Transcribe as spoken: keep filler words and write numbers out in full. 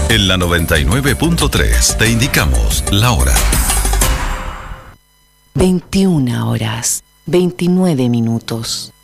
En la noventa y nueve punto tres te indicamos la hora. veintiuna horas, veintinueve minutos.